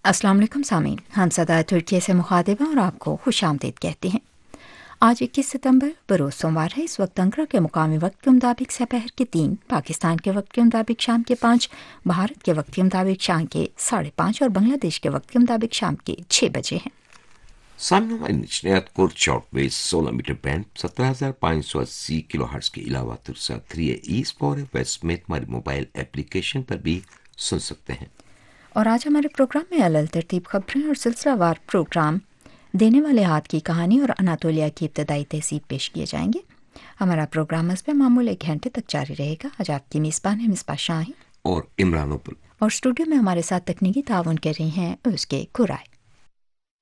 अस्सलाम वालेकुम सामीन, हम सदा तुर्की से मुखातिब हैं और आपको खुशामदीद कहते हैं। आज 21 सितंबर बरोज़ सोमवार है। इस वक्त अंकरा के मुकामी वक्त के मुताबिक दोपहर के 3, पाकिस्तान के वक्त के मुताबिक शाम के 5, भारत के वक्त के मुताबिक शाम के 5:30 और बांग्लादेश के वक्त के मुताबिक शाम के 6 बजे हैं। Samim Nichnet Kurt Shortwave 16 metre band 17,580 kilohertz के अलावा तुरसा 3 ईस्ट फॉर वेस्ट में हमारी मोबाइल एप्लीकेशन पर भी सुन सकते हैं। और आज हमारे प्रोग्राम में अलल तरतीब खबरें और सिलसिलावार प्रोग्राम देने वाले हाथ की कहानी और अनातोलिया की इब्तदाई तहसीब पेश किए जाएंगे। हमारा प्रोग्राम हस्ब मामूल 1 घंटे तक जारी रहेगा। आज आपकी मेज़बान है मिसबा शाही और इमरान उपुल। और स्टूडियो में हमारे साथ तकनीकी ताउन कर रही हैं उसके कुराई।